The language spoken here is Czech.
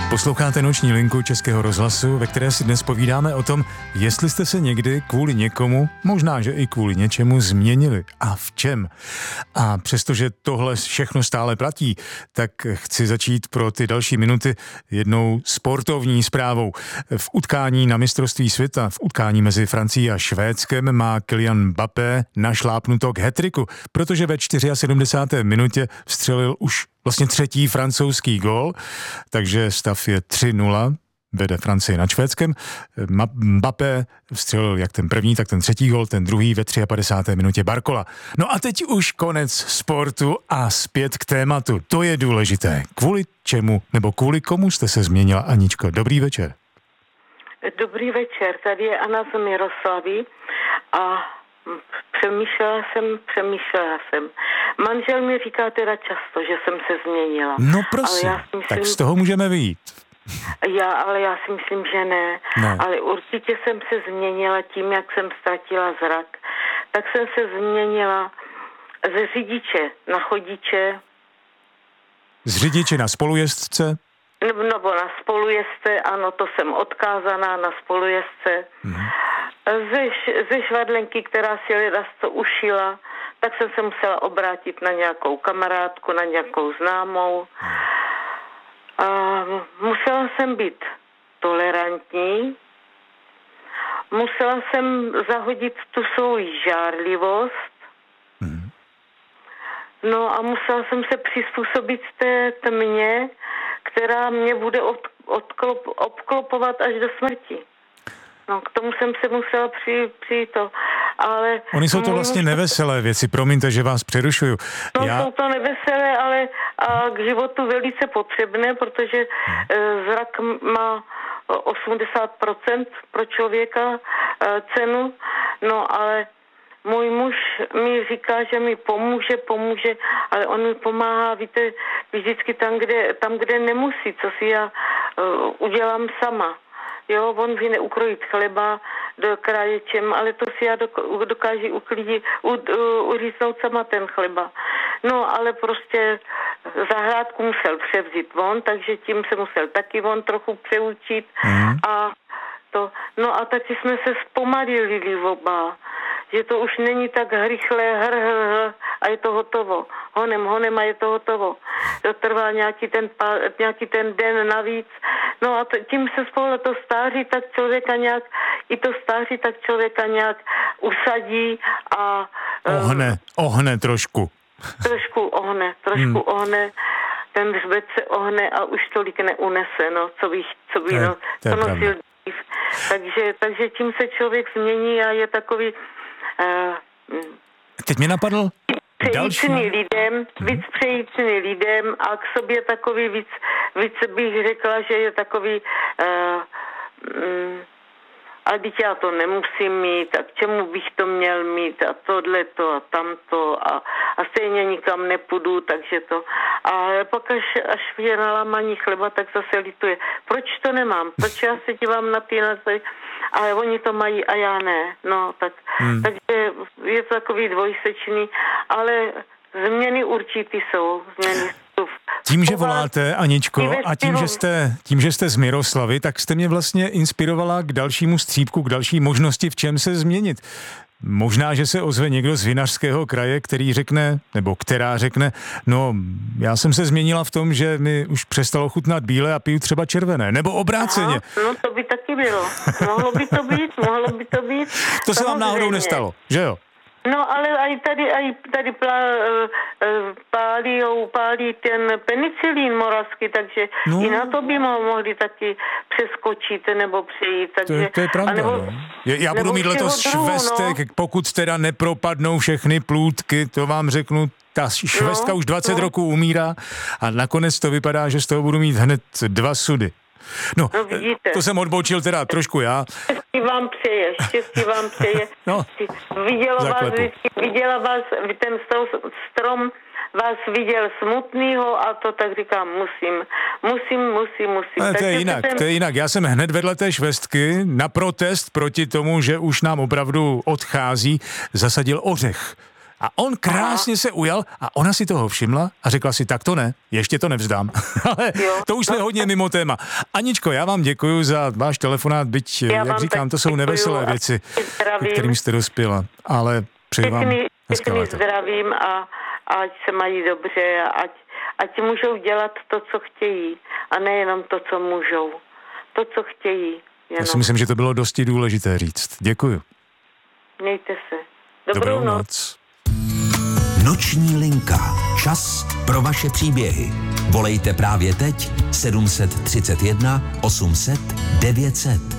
Posloucháte Noční linku Českého rozhlasu, ve které si dnes povídáme o tom, jestli jste se někdy kvůli někomu, možná, že i kvůli něčemu změnili a v čem. A přestože tohle všechno stále platí, tak chci začít pro ty další minuty jednou sportovní zprávou. V utkání na mistrovství světa, v utkání mezi Francií a Švédskem má Kylian Mbappé našlápnuto k hat-tricku, protože ve 74. minutě vstřelil už vlastně třetí francouzský gól, takže stav je 3-0, vede Francie nad Švédskem. Mbappé vstřelil jak ten první, tak ten třetí gól, ten druhý ve 53. minutě Barcola. No a teď už konec sportu a zpět k tématu. To je důležité. Kvůli čemu nebo kvůli komu jste se změnila, Aničko? Dobrý večer. Dobrý večer, tady je Anna z Miroslavy a přemýšlela jsem. Manžel mi říká teda často, že jsem se změnila. No prosím, tak z toho můžeme vyjít. Ale já si myslím, že ne. Ale určitě jsem se změnila tím, jak jsem ztratila zrak. Tak jsem se změnila ze řidiče na chodiče. Z řidiče na spolujezdce? Nebo na spolujezdce, ano, to jsem odkázaná na spolujezdce. Ze švadlenky, která si leda to ušila, tak jsem se musela obrátit na nějakou kamarádku, na nějakou známou. A musela jsem být tolerantní, musela jsem zahodit tu svou žárlivost, no a musela jsem se přizpůsobit té tmě, která mě bude obklopovat až do smrti. No, k tomu jsem se musela přijít to, ale... Oni jsou to vlastně neveselé věci, promiňte, že vás přerušuju. Jsou to neveselé, ale k životu velice potřebné, protože zrak má 80% pro člověka cenu, no ale můj muž mi říká, že mi pomůže, ale on mi pomáhá, víte, vždycky tam, kde nemusí, co si já udělám sama. Jo, on vyjde ukrojit chleba do kráječem, ale to si já dokážu uříznout sama ten chleba. No, ale prostě zahrádku musel převzít on, takže tím se musel taky on trochu přeučit. A to, no a taky jsme se zpomalili oba, že to už není tak rychle, a je to hotovo. Honem a je to hotovo. To trvá nějaký ten den navíc. No a tím se spolu to stáří, tak člověka nějak, usadí a... Ohne trošku. Trošku ohne. Ten hřbet se ohne a už tolik neunese, no, co by nosil dřív. Takže tím se člověk změní a je takový... Teď mě napadl víc přejícný lidem a k sobě takový víc bych řekla, že je takový a teď já to nemusím mít a k čemu bych to měl mít a tohleto a tamto a stejně nikam nepůjdu, takže to. A pak až je na lámaní chleba, tak zase lituje. Proč to nemám? Proč já se dívám na ty nazvy, ale oni to mají a já ne. No, takže je to takový dvojsečný, ale změny určitý jsou. Tím, že voláte, Aničko, a tím, že jste z Miroslavy, tak jste mě vlastně inspirovala k dalšímu střípku, k další možnosti, v čem se změnit. Možná, že se ozve někdo z Vinařského kraje, která řekne, no, já jsem se změnila v tom, že mi už přestalo chutnat bílé a piju třeba červené, nebo obráceně. Aha, no to by taky bylo. Mohlo by to být. To se vám náhodou nestalo, že jo? No, ale tady pálí ten penicilín moravský, takže i na to by mohli taky přeskočit nebo přejít. Takže, to je pravda, Já budu mít letos švestek, pokud teda nepropadnou všechny plůdky, to vám řeknu, ta švestka už 20 roků umírá a nakonec to vypadá, že z toho budu mít hned 2 sudy. No to jsem odbočil teda trošku já. Štěstí vám přeje. No, viděla vás, ten strom vás viděl smutnýho a to tak říkám, musím. To je jinak. Já jsem hned vedle té švestky na protest proti tomu, že už nám opravdu odchází, zasadil ořech. A on krásně se ujal a ona si toho všimla a řekla si, tak to ne, ještě to nevzdám. Ale to už jsme hodně mimo téma. Aničko, já vám děkuju za váš telefonát, byť, jak říkám, to jsou neveselé věci, ke kterým jste dospěla, ale přeji vám hezké léto. Zdravím a ať se mají dobře a ať můžou dělat to, co chtějí a nejenom to, co můžou. To, co chtějí. Jenom. Já si myslím, že to bylo dosti důležité říct. Děkuju. Mějte se. Dobrou noc. Noční linka. Čas pro vaše příběhy. Volejte právě teď 731 800 900.